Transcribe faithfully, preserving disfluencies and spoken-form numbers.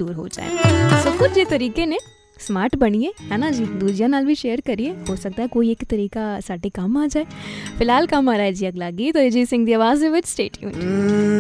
दूर हो जाए। सो कुछ ये तरीके ने, स्मार्ट बनिए है ना जी, दूजिया नाल भी शेयर करिए, हो सकता है कोई एक तरीका साडे काम आ जाए। फिलहाल काम आ रहा है जी अगला गीत, अरिजीत सिंह दी आवाज़ विच, स्टे ट्यून्ड।